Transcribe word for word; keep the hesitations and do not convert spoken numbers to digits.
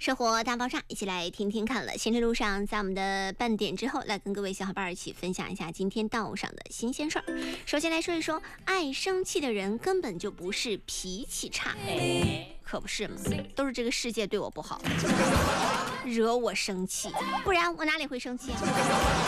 生活大爆炸，一起来听听看了。行车路上，在我们的半点之后，来跟各位小伙伴一起分享一下今天道上的新鲜事儿。首先来说一说，爱生气的人根本就不是脾气差，可不是嘛，都是这个世界对我不好，惹我生气，不然我哪里会生气啊？